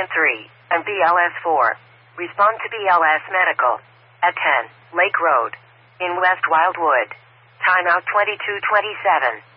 Precinct 3 and BLS 4. Respond to BLS Medical at 10 Lake Road in West Wildwood. Timeout 2227.